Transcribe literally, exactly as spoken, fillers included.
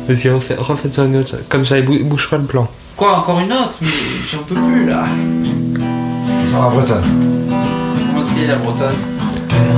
Vas-y, refais, refais-en une autre. Comme ça, il bou- bouge pas le plan. Quoi, encore une autre? Mais j'en peux plus là. Sur la bretonne. Comment c'est la bretonne?